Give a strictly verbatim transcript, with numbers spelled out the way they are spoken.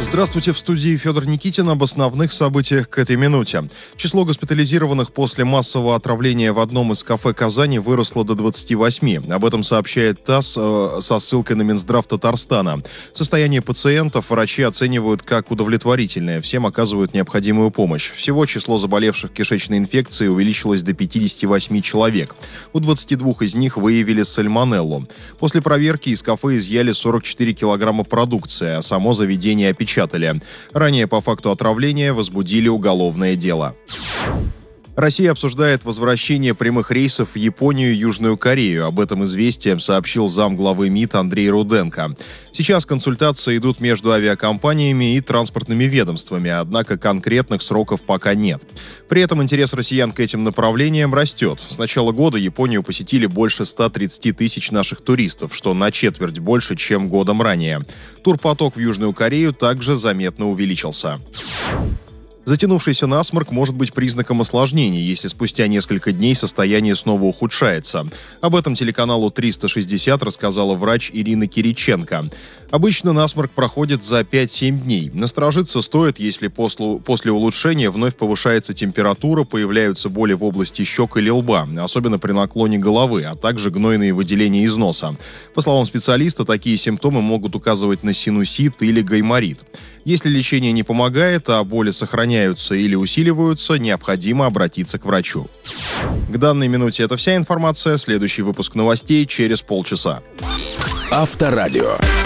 Здравствуйте, в студии Федор Никитин. Об основных событиях к этой минуте. Число госпитализированных после массового отравления в одном из кафе Казани выросло до двадцати восьми. Об этом сообщает ТАСС э, со ссылкой на Минздрав Татарстана. Состояние пациентов врачи оценивают как удовлетворительное. Всем оказывают необходимую помощь. Всего число заболевших кишечной инфекцией увеличилось до пятидесяти восьми человек. У двадцати двух из них выявили сальмонеллу. После проверки из кафе изъяли сорок четыре килограмма продукции, а само заведение опечатали. Ранее по факту отравления возбудили уголовное дело. Россия обсуждает возвращение прямых рейсов в Японию и Южную Корею. Об этом «Известиям» сообщил замглавы МИД Андрей Руденко. Сейчас консультации идут между авиакомпаниями и транспортными ведомствами, однако конкретных сроков пока нет. При этом интерес россиян к этим направлениям растет. С начала года Японию посетили больше ста тридцати тысяч наших туристов, что на четверть больше, чем годом ранее. Турпоток в Южную Корею также заметно увеличился. Затянувшийся насморк может быть признаком осложнений, если спустя несколько дней состояние снова ухудшается. Об этом телеканалу триста шестьдесят рассказала врач Ирина Кириченко. Обычно насморк проходит за пять-семь дней. Насторожиться стоит, если после, после улучшения вновь повышается температура, появляются боли в области щек или лба, особенно при наклоне головы, а также гнойные выделения из носа. По словам специалиста, такие симптомы могут указывать на синусит или гайморит. Если лечение не помогает, а боли сохраняются или усиливаются, необходимо обратиться к врачу. К данной минуте это вся информация. Следующий выпуск новостей через полчаса. Авторадио.